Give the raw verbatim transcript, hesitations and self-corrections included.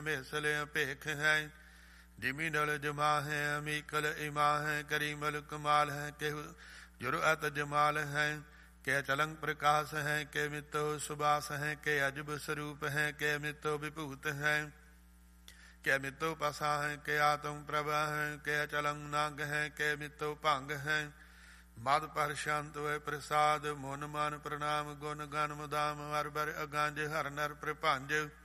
ਅਮੇਸਲ ਅਭੇਖ ਹੈ। ਜਿਮੀਨਲ ਜਮਾ ਹੈ ਅਮੀਕਲ ਇਮਾ ਹੈ। ਕਰੀਮਲ ਕਮਾਲ ਹੈ ਕਿਹੁ ਜੁਰਅਤ ਜਮਾਲ ਹੈ। ਕਿ ਚਲੰਗ ਪ੍ਰਕਾਸ਼ ਹੈ ਕਿ ਮਿਤੋ ਸੁਬਾਸ ਹੈ। ਕਿ ਅਜਬ ਸਰੂਪ ਹੈ ਕਿ ਮਿਤੋ ਵਿਭੂਤ ਹੈ। ਕਿ ਮਿਤੋ ਪਸਾ ਹੈ ਕਿ ਆਤਮ ਪ੍ਰਭਾ ਹੈ। ਕਿ ਅਚਲੰਗ ਨੰਗ ਹੈ ਕਿ ਮਿਤੋ ਭੰਗ ਹੈ। ਮਦ ਪਰ ਸ਼ਾਂਤ ਹੋਏ ਪ੍ਰਸਾਦ ਮਨ ਮਨ ਪ੍ਰਣਾਮ ਗੁਣ ਗਨ ਮੁਦਾਮ ਹਰ ਬਰ ਅਗੰਜ ਹਰ ਨਰ ਪ੍ਰਭੰਜ।